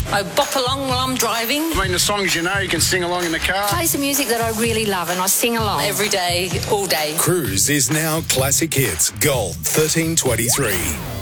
I bop along while I'm driving. I mean, the songs you know, you can sing along in the car. Play some music that I really love and I sing along. Every day, all day. Cruise is now Classic Hits Gold 1323.